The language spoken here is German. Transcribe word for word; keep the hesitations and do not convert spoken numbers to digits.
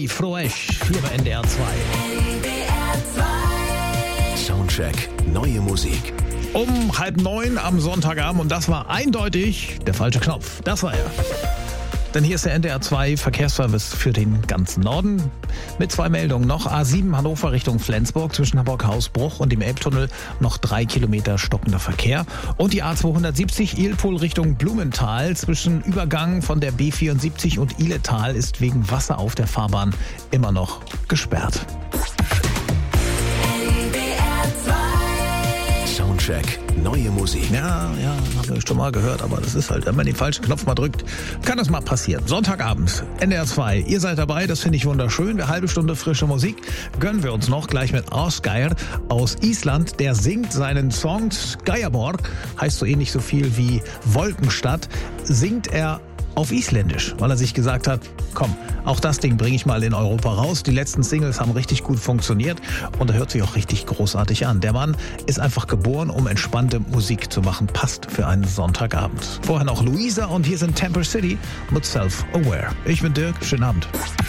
Froesch hier bei N D R zwei. Soundcheck, neue Musik. Um halb neun am Sonntagabend und das war eindeutig der falsche Knopf. Das war er. Denn hier ist der N D R zwei Verkehrsservice für den ganzen Norden. Mit zwei Meldungen noch. A sieben Hannover Richtung Flensburg zwischen Hamburg-Hausbruch und dem Elbtunnel noch drei Kilometer stockender Verkehr. Und die A zweihundertsiebzig Ilpol Richtung Blumenthal zwischen Übergang von der B vierundsiebzig und Ihletal ist wegen Wasser auf der Fahrbahn immer noch gesperrt. Soundcheck, neue Musik. Ja, ja, habe ich schon mal gehört, aber das ist halt, wenn man den falschen Knopf mal drückt, kann das mal passieren. Sonntagabend, N D R zwei, ihr seid dabei, das finde ich wunderschön. Eine halbe Stunde frische Musik gönnen wir uns noch gleich mit Ásgeir aus Island. Der singt seinen Song Skýjaborg, heißt so ähnlich so viel wie Wolkenstadt, singt er auf Isländisch, weil er sich gesagt hat, komm, auch das Ding bringe ich mal in Europa raus. Die letzten Singles haben richtig gut funktioniert und er hört sich auch richtig großartig an. Der Mann ist einfach geboren, um entspannte Musik zu machen. Passt für einen Sonntagabend. Vorher noch Luisa und hier sind Temper City mit Self-Aware. Ich bin Dirk, schönen Abend.